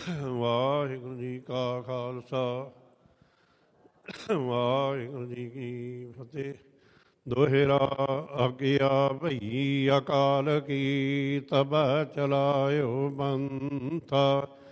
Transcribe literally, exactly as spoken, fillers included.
ਵਾਹਿਗੁਰੂ ਜੀ ਕਾ ਖਾਲਸਾ ਵਾਹਿਗੁਰੂ ਜੀ ਕੀ ਫਤਿਹ। ਦੋਹਰਾ ਆਗਿਆ ਭਈ ਅਕਾਲ ਕੀ ਤਬ ਚਲਾਇਓ ਬੰਥਾ।